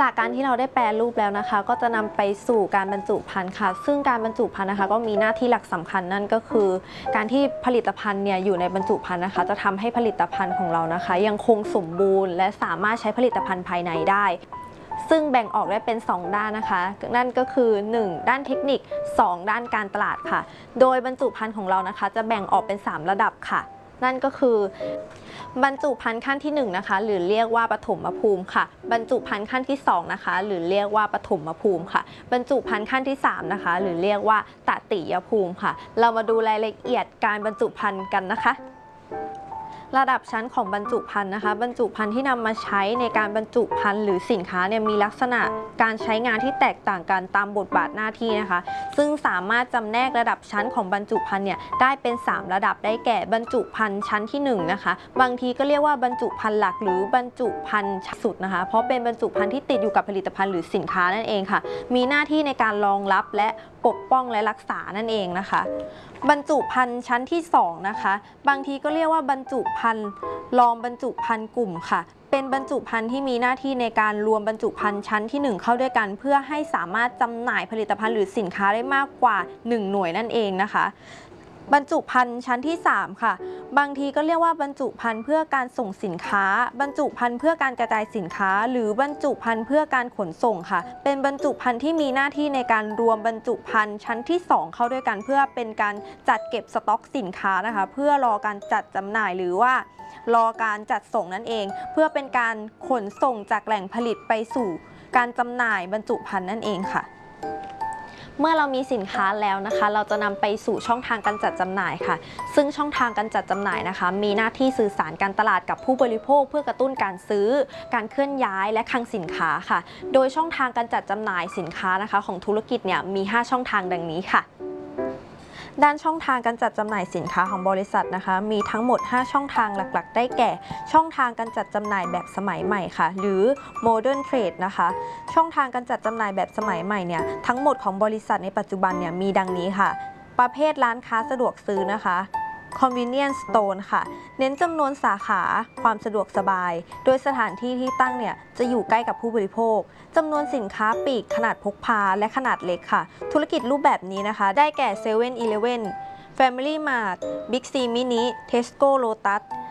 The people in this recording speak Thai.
จากการที่เราได้แปรรูปแล้วนะคะก็จะนำไปสู่การบรรจุภัณฑ์ค่ะซึ่งการบรรจุภัณฑ์นะคะก็มีหน้าที่หลักสำคัญนั่นก็คือการที่ผลิตภัณฑ์เนี่ยอยู่ในบรรจุภัณฑ์นะคะจะทำให้ผลิตภัณฑ์ของเรานะคะยังคงสมบูรณ์และสามารถใช้ผลิตภัณฑ์ภายในได้ซึ่งแบ่งออกได้เป็น2ด้านนะคะนั่นก็คือ1ด้านเทคนิค2ด้านการตลาดค่ะโดยบรรจุภัณฑ์ของเรานะคะจะแบ่งออกเป็น3ระดับค่ะนั่นก็คือบรรจุภัณฑ์ขั้นที่1นะคะหรือเรียกว่าปฐมภูมิค่ะบรรจุภัณฑ์ขั้นที่2นะคะหรือเรียกว่าปฐมภูมิค่ะบรรจุภัณฑ์ขั้นที่3นะคะหรือเรียกว่าตติยภูมิค่ะเรามาดูรายละเอียดการบรรจุภัณฑ์กันนะคะระดับชั้นของบรรจุภัณฑ์นะคะบรรจุภัณฑ์ที่นำมาใช้ในการบรรจุภัณฑ์หรือสินค้าเนี่ยมีลักษณะการใช้งานที่แตกต่างกันตามบทบาทหน้าที่นะคะซึ่งสามารถจำแนกระดับชั้นของบรรจุภัณฑ์เนี่ยได้เป็น3ระดับได้แก่บรรจุภัณฑ์ชั้นที่1นะคะบางทีก็เรียกว่าบรรจุภัณฑ์หลักหรือบรรจุภัณฑ์สุดนะคะเพราะเป็นบรรจุภัณฑ์ที่ติดอยู่กับผลิตภัณฑ์หรือสินค้านั่นเองค่ะมีหน้าที่ในการรองรับและปกป้องและรักษานั่นเองนะคะบรรจุภัณฑ์ชั้นที่2นะคะบางทีก็เรียกว่าบรรจุภัณฑ์รองบรรจุภัณฑ์กลุ่มค่ะเป็นบรรจุภัณฑ์ที่มีหน้าที่ในการรวมบรรจุภัณฑ์ชั้นที่1เข้าด้วยกันเพื่อให้สามารถจำหน่ายผลิตภัณฑ์หรือสินค้าได้มากกว่า1หน่วยนั่นเองนะคะบรรจุภัณฑ์ชั้นที่3ค่ะบางทีก็เรียกว่าบรรจุภัณฑ์เพื่อการส่งสินค้าบรรจุภัณฑ์เพื่อการกระจายสินค้าหรือบรรจุภัณฑ์เพื่อการขนส่งค่ะเป็นบรรจุภัณฑ์ที่มีหน้าที่ในการรวมบรรจุภัณฑ์ชั้นที่2เข้าด้วยกันเพื่อเป็นการจัดเก็บสต็อกสินค้านะคะเพื่อรอการจัดจำหน่ายหรือว่ารอการจัดส่งนั่นเองเพื่อเป็นการขนส่งจากแหล่งผลิตไปสู่การจำหน่ายบรรจุภัณฑ์นั่นเองค่ะเมื่อเรามีสินค้าแล้วนะคะเราจะนำไปสู่ช่องทางการจัดจำหน่ายค่ะซึ่งช่องทางการจัดจำหน่ายนะคะมีหน้าที่สื่อสารการตลาดกับผู้บริโภคเพื่อกระตุ้นการซื้อการเคลื่อนย้ายและคลังสินค้าค่ะโดยช่องทางการจัดจำหน่ายสินค้านะคะของธุรกิจเนี่ยมี5ช่องทางดังนี้ค่ะด้านช่องทางการจัดจำหน่ายสินค้าของบริษัทนะคะมีทั้งหมด5ช่องทางหลักๆได้แก่ช่องทางการจัดจำหน่ายแบบสมัยใหม่ค่ะหรือ Modern Trade นะคะช่องทางการจัดจำหน่ายแบบสมัยใหม่เนี่ยทั้งหมดของบริษัทในปัจจุบันเนี่ยมีดังนี้ค่ะประเภทร้านค้าสะดวกซื้อนะคะ Convenience Store ค่ะเน้นจำนวนสาขาความสะดวกสบายโดยสถานที่ที่ตั้งเนี่ยจะอยู่ใกล้กับผู้บริโภคจำนวนสินค้าปลีกขนาดพกพาและขนาดเล็กค่ะธุรกิจรูปแบบนี้นะคะได้แก่7-Eleven Family Mart Big C Mini Tesco Lotus